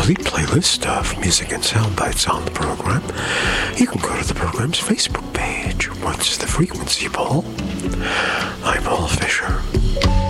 complete playlist of music and sound bites on the program, you can go to the program's Facebook page. What's the frequency, Paul? I'm Paul Fisher.